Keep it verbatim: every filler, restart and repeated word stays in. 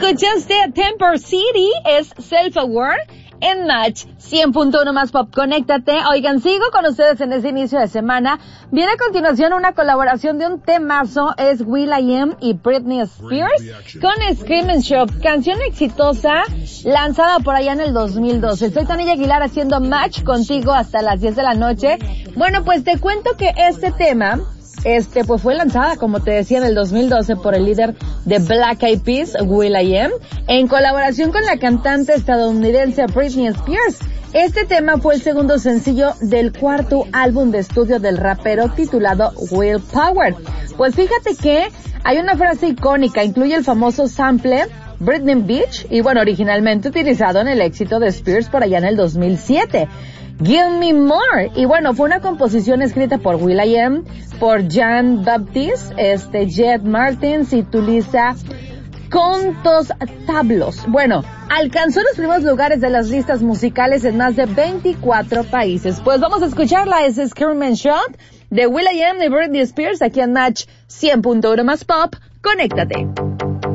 Escuchaste a Temper City, es Self-Aware en Match cien punto uno más Pop. Conéctate. Oigan, sigo con ustedes en este inicio de semana. Viene a continuación una colaboración de un temazo, es will.i.am y Britney Spears con Scream and Shout, canción exitosa lanzada por allá en el dos mil doce. Soy Tania Aguilar haciendo Match contigo hasta las diez de la noche. Bueno, pues te cuento que este tema Este, pues fue lanzada, como te decía, en el dos mil doce por el líder de Black Eyed Peas, will.i.am, en colaboración con la cantante estadounidense Britney Spears. Este tema fue el segundo sencillo del cuarto álbum de estudio del rapero titulado Willpower. Pues fíjate que hay una frase icónica, incluye el famoso sample Britney Beach, y bueno, originalmente utilizado en el éxito de Spears por allá en el dos mil siete. Give Me More. Y bueno, fue una composición escrita por will.i.am, por Jan Baptiste, este, Jet Martins y Tulisa Contos Tablos. Bueno, alcanzó los primeros lugares de las listas musicales en más de veinticuatro países. Pues vamos a escucharla, es Scream and Shout de will.i.am y Britney Spears aquí en Match cien punto uno más Pop. Conéctate.